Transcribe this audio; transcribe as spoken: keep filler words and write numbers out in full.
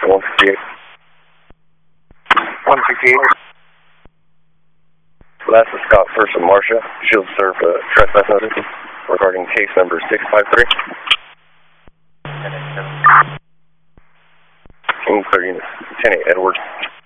one fifty-eight. one fifty-eight. Last is Scott First and Marcia. She'll serve a trespass notice regarding case number six five three. Clear units ten eight Edwards.